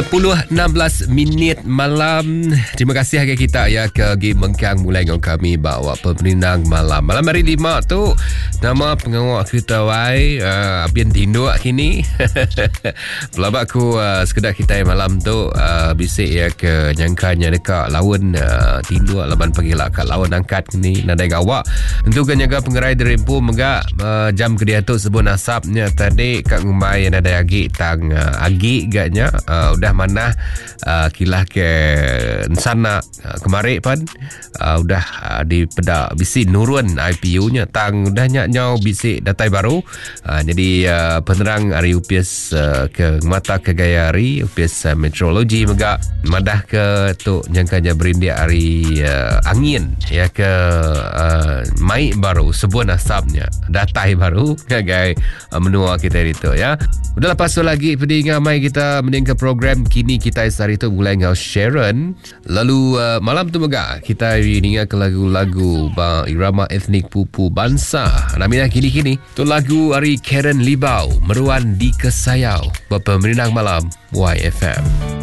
10:16 malam. Terima kasih harga kita ya ke mengkang mulai dengan kami bawa pemenang malam. Malam hari 5 tu nama pengawak kita abian tinduk kini. Pelabak ku sekedar kita malam tu bisik ya ke nyangkanya dekat lawan tinduk laban pergi lah kat lawan angkat ni nadai gawak. Tentu kan jaga pengerai derempu megak jam kedia tu sebut nasabnya tadi kat ngumai nadai agi tang agi gaknya udah mana kilah ke sana kemarin pan udah di pedak bisi nurun IPU nya tang udah nyau bisi datai baru jadi penerang hari UPS ke mata ke gaya hari UPS meteorologi mega madah ke tu jangkanya berindia hari angin ya ke mai baru sebuah nasabnya datai baru gagai menua kita itu ya. Udah lepas tu lagi peding mai kita mending ke program kini kita hari tu mulai dengan Sharon. Lalu malam tu mega kita ingat ke lagu-lagu irama etnik pupu bangsa. Namanya kini-kini tu lagu hari Karen Libau Meruan di Kesayau. Berpemenang malam YFM.